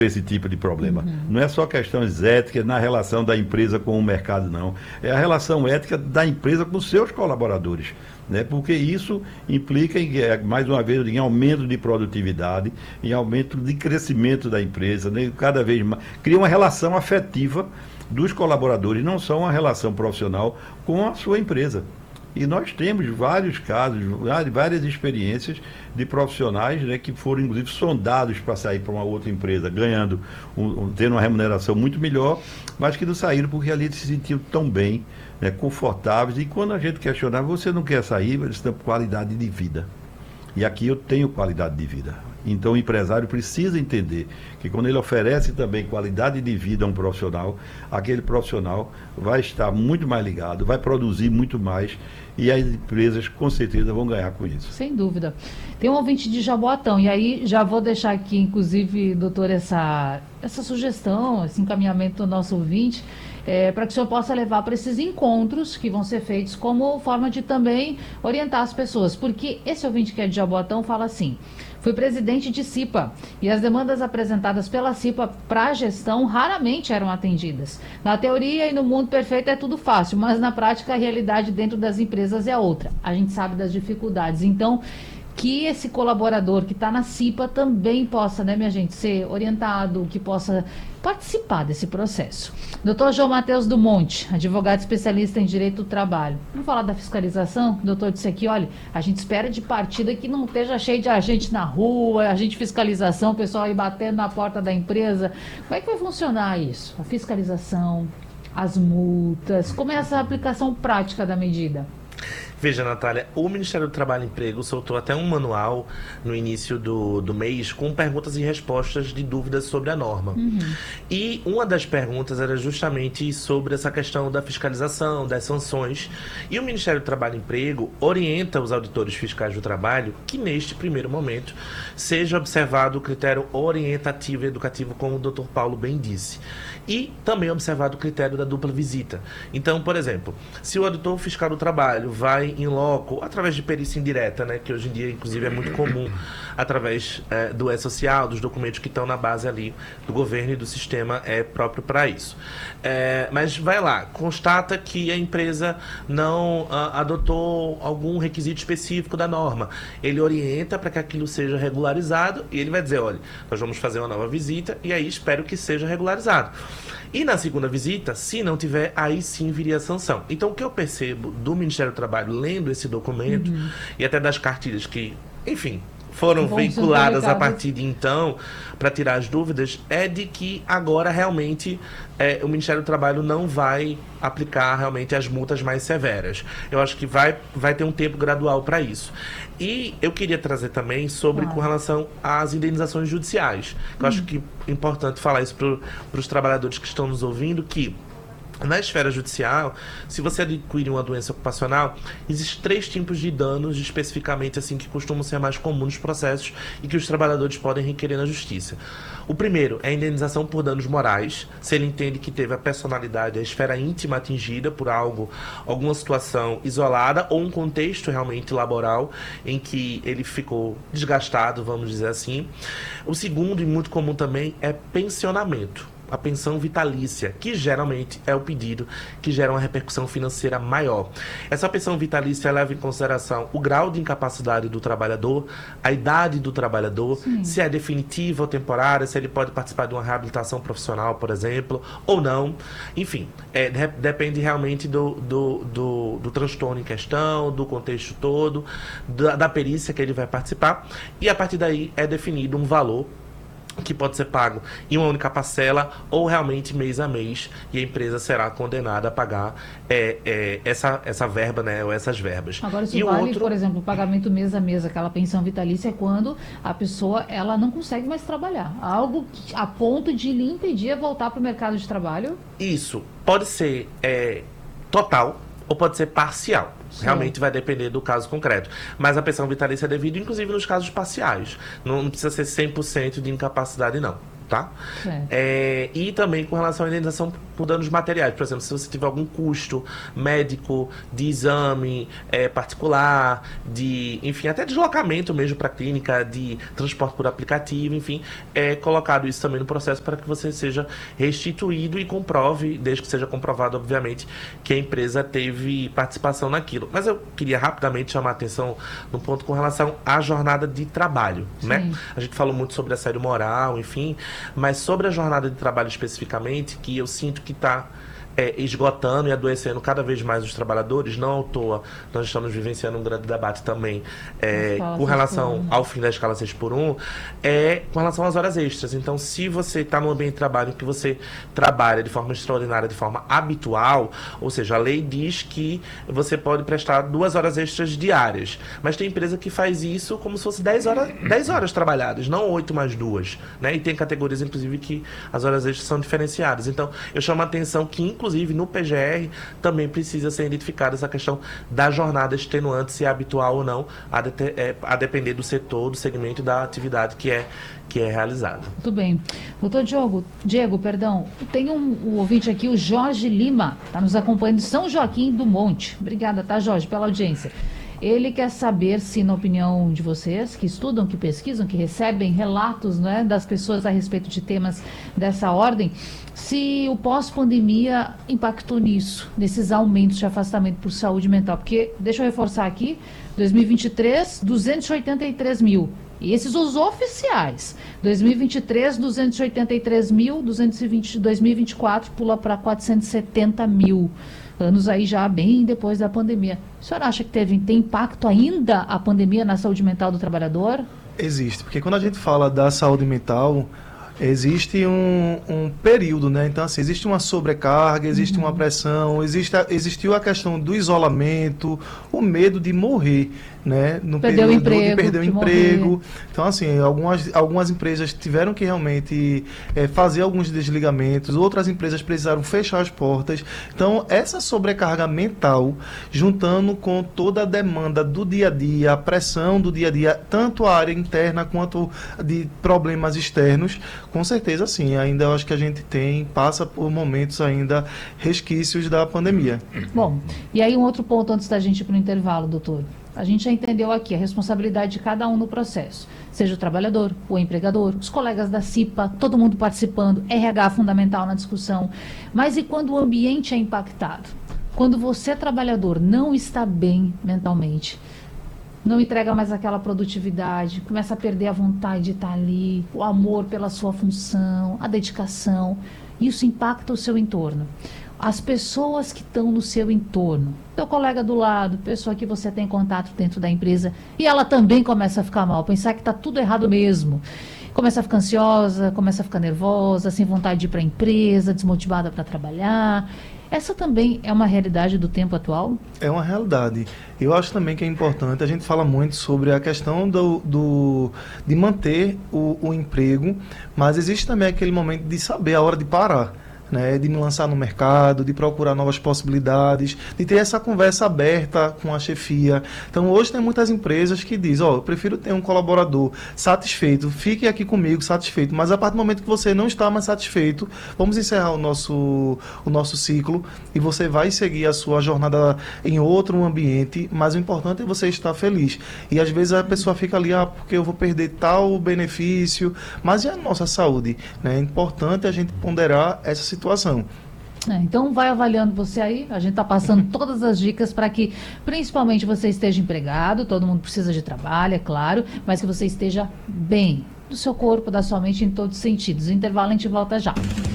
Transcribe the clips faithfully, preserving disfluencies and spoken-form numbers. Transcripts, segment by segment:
esse tipo de problema. Uhum. Não é só questões éticas na relação da empresa com o mercado, não. É a relação ética da empresa com os seus colaboradores, né? Porque isso implica, em, mais uma vez, em aumento de produtividade, em aumento de crescimento da empresa, né? Cada vez mais. Cria uma relação afetiva dos colaboradores, não só uma relação profissional com a sua empresa. E nós temos vários casos, várias experiências de profissionais, né, que foram, inclusive, sondados para sair para uma outra empresa, ganhando, um, um, tendo uma remuneração muito melhor, mas que não saíram porque ali se sentiam tão bem, né, confortáveis. E quando a gente questionava, você não quer sair, eles estão com qualidade de vida. E aqui eu tenho qualidade de vida. Então o empresário precisa entender que quando ele oferece também qualidade de vida a um profissional, aquele profissional vai estar muito mais ligado, vai produzir muito mais e as empresas com certeza vão ganhar com isso. Sem dúvida. Tem um ouvinte de Jaboatão, e aí já vou deixar aqui, inclusive, doutor, essa, essa sugestão, esse encaminhamento do nosso ouvinte, É, para que o senhor possa levar para esses encontros que vão ser feitos como forma de também orientar as pessoas. Porque esse ouvinte que é de Jaboatão fala assim: fui presidente de CIPA e as demandas apresentadas pela CIPA para a gestão raramente eram atendidas. Na teoria e no mundo perfeito é tudo fácil, mas na prática a realidade dentro das empresas é outra. A gente sabe das dificuldades. Então, que esse colaborador que está na CIPA também possa, né, minha gente, ser orientado, que possa participar desse processo. doutor João Matheus do Monte, advogado especialista em direito do trabalho. Vamos falar da fiscalização? O doutor disse aqui, olha, a gente espera de partida que não esteja cheio de agente na rua, agente de fiscalização, o pessoal aí batendo na porta da empresa. Como é que vai funcionar isso? A fiscalização, as multas, como é essa aplicação prática da medida? Veja, Natália, o Ministério do Trabalho e Emprego soltou até um manual no início do, do mês com perguntas e respostas de dúvidas sobre a norma. Uhum. E uma das perguntas era justamente sobre essa questão da fiscalização, das sanções. E o Ministério do Trabalho e Emprego orienta os auditores fiscais do trabalho que, neste primeiro momento, seja observado o critério orientativo e educativo, como o doutor Paulo bem disse. E também observado o critério da dupla visita. Então, por exemplo, se o auditor fiscal do trabalho vai em loco, através de perícia indireta, né, que hoje em dia, inclusive, é muito comum, através é, do E-Social, dos documentos que estão na base ali do governo e do sistema é próprio para isso. É, mas vai lá, constata que a empresa não a, adotou algum requisito específico da norma. Ele orienta para que aquilo seja regularizado e ele vai dizer, olha, nós vamos fazer uma nova visita e aí espero que seja regularizado. E na segunda visita, se não tiver, aí sim viria a sanção. Então, o que eu percebo do Ministério do Trabalho, lendo esse documento, uhum. e até das cartilhas que, enfim, foram Bom, veiculadas a partir de então, para tirar as dúvidas, é de que agora realmente é, o Ministério do Trabalho não vai aplicar realmente as multas mais severas. Eu acho que vai, vai ter um tempo gradual para isso. E eu queria trazer também sobre, ah. com relação às indenizações judiciais. Eu hum. acho que é importante falar isso para os trabalhadores que estão nos ouvindo, que na esfera judicial, se você adquire uma doença ocupacional, existem três tipos de danos especificamente assim que costumam ser mais comuns nos processos e que os trabalhadores podem requerer na justiça. O primeiro é a indenização por danos morais, se ele entende que teve a personalidade, a esfera íntima atingida por algo, alguma situação isolada ou um contexto realmente laboral em que ele ficou desgastado, vamos dizer assim. O segundo, e muito comum também, é pensionamento. A pensão vitalícia, que geralmente é o pedido que gera uma repercussão financeira maior. Essa pensão vitalícia leva em consideração o grau de incapacidade do trabalhador, a idade do trabalhador, Sim. se é definitiva ou temporária, se ele pode participar de uma reabilitação profissional, por exemplo, ou não. Enfim, é, de, depende realmente do, do, do, do transtorno em questão, do contexto todo, da, da perícia que ele vai participar, e a partir daí é definido um valor que pode ser pago em uma única parcela ou realmente mês a mês, e a empresa será condenada a pagar é, é, essa, essa verba, né, ou essas verbas. Agora, isso e vale, outro... por exemplo, o pagamento mês a mês, aquela pensão vitalícia, é quando a pessoa ela não consegue mais trabalhar. Algo que, a ponto de lhe impedir a voltar para o mercado de trabalho? Isso. Pode ser é, total ou pode ser parcial. Sim. Realmente vai depender do caso concreto. Mas a pensão vitalícia é devida, inclusive, nos casos parciais. Não, não precisa ser cem por cento de incapacidade, não. tá? É, e também com relação à indenização por danos materiais. Por exemplo, se você tiver algum custo médico, de exame é, particular, de, enfim, até deslocamento mesmo para a clínica, de transporte por aplicativo, enfim, é colocado isso também no processo para que você seja restituído e comprove, desde que seja comprovado, obviamente, que a empresa teve participação naquilo. Mas eu queria rapidamente chamar a atenção no ponto com relação à jornada de trabalho, Sim. né? A gente falou muito sobre assédio moral, enfim, mas sobre a jornada de trabalho especificamente, que eu sinto que está é, esgotando e adoecendo cada vez mais os trabalhadores, não à toa, nós estamos vivenciando um grande debate também é, com relação ao fim da escala seis por um, é com relação às horas extras. Então, se você está no ambiente de trabalho em que você trabalha de forma extraordinária, de forma habitual, ou seja, a lei diz que você pode prestar duas horas extras diárias, mas tem empresa que faz isso como se fosse dez horas, dez horas trabalhadas, não oito mais duas, né? E tem categorias, inclusive, que as horas extras são diferenciadas. Então, eu chamo a atenção que, inclusive, no P G R, também precisa ser identificada essa questão da jornada extenuante, se é habitual ou não, a, de, é, a depender do setor, do segmento e da atividade que é, que é realizada. Muito bem. Doutor Diogo, Diego, perdão, tem um, um ouvinte aqui, o Jorge Lima, está nos acompanhando de São Joaquim do Monte. Obrigada, tá, Jorge, pela audiência. Ele quer saber se, na opinião de vocês, que estudam, que pesquisam, que recebem relatos, né, das pessoas a respeito de temas dessa ordem, se o pós-pandemia impactou nisso, nesses aumentos de afastamento por saúde mental. Porque, deixa eu reforçar aqui, dois mil e vinte e três, duzentos e oitenta e três mil. E esses os oficiais. dois mil e vinte e três, duzentos e oitenta e três mil, duzentos e vinte, dois mil e vinte e quatro pula para quatrocentos e setenta mil. Anos aí já bem depois da pandemia. A senhora acha que teve, tem impacto ainda a pandemia na saúde mental do trabalhador? Existe, porque quando a gente fala da saúde mental, existe um, um período, né? Então, assim, existe uma sobrecarga, existe uhum. uma pressão, existe a, existiu a questão do isolamento, o medo de morrer, né? No perdeu período o emprego, de perder o de emprego. Morrer. Então, assim, algumas, algumas empresas tiveram que realmente é, fazer alguns desligamentos, outras empresas precisaram fechar as portas. Então, essa sobrecarga mental, juntando com toda a demanda do dia a dia, a pressão do dia a dia, tanto a área interna quanto de problemas externos, com certeza, sim, ainda eu acho que a gente tem, passa por momentos ainda resquícios da pandemia. Bom, e aí um outro ponto antes da gente ir para o intervalo, doutor. A gente já entendeu aqui a responsabilidade de cada um no processo, seja o trabalhador, o empregador, os colegas da C I P A, todo mundo participando, R H fundamental na discussão. Mas e quando o ambiente é impactado? Quando você, trabalhador, não está bem mentalmente, não entrega mais aquela produtividade, começa a perder a vontade de estar ali, o amor pela sua função, a dedicação, isso impacta o seu entorno. As pessoas que estão no seu entorno, teu colega do lado, pessoa que você tem contato dentro da empresa, e ela também começa a ficar mal, pensar que está tudo errado mesmo. Começa a ficar ansiosa, começa a ficar nervosa, sem vontade de ir para a empresa, desmotivada para trabalhar. Essa também é uma realidade do tempo atual? É uma realidade. Eu acho também que é importante, a gente fala muito sobre a questão do, do, de manter o, o emprego, mas existe também aquele momento de saber a hora de parar. Né, de me lançar no mercado, de procurar novas possibilidades, de ter essa conversa aberta com a chefia. Então, hoje tem muitas empresas que dizem, ó, oh, eu prefiro ter um colaborador satisfeito, fique aqui comigo satisfeito, mas a partir do momento que você não está mais satisfeito, vamos encerrar o nosso, o nosso ciclo e você vai seguir a sua jornada em outro ambiente, mas o importante é você estar feliz. E às vezes a pessoa fica ali, ah, porque eu vou perder tal benefício, mas e a nossa saúde? Né? É importante a gente ponderar essa situação. situação. É, então vai avaliando você aí, a gente está passando todas as dicas para que principalmente você esteja empregado, todo mundo precisa de trabalho, é claro, mas que você esteja bem, do seu corpo, da sua mente, em todos os sentidos. O intervalo a gente volta já.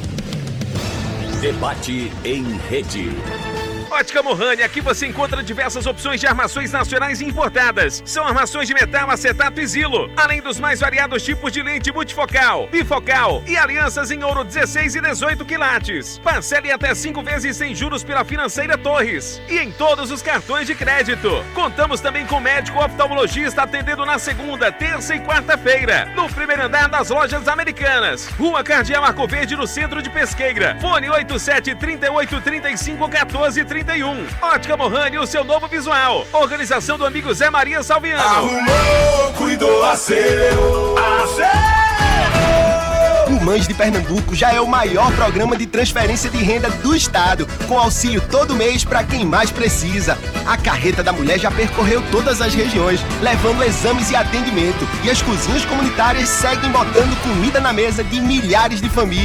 Debate em rede. Ótica Mohani, aqui você encontra diversas opções de armações nacionais e importadas. São armações de metal, acetato e zilo, além dos mais variados tipos de lente multifocal, bifocal e alianças em ouro dezesseis e dezoito quilates. Parcele até cinco vezes sem juros pela Financeira Torres e em todos os cartões de crédito. Contamos também com médico oftalmologista atendendo na segunda, terça e quarta-feira, no primeiro andar das Lojas Americanas. Rua Cardeal Arco Verde, no centro de Pesqueira. Fone oito sete, três oito, três cinco, um quatro, trinta e um. Ótica Mohani, o seu novo visual. Organização do amigo Zé Maria Salviano. Arrumou, cuidou, acerou, acerou. Mães de Pernambuco já é o maior programa de transferência de renda do estado, com auxílio todo mês para quem mais precisa. A Carreta da Mulher já percorreu todas as regiões, levando exames e atendimento. E as cozinhas comunitárias seguem botando comida na mesa de milhares de famílias.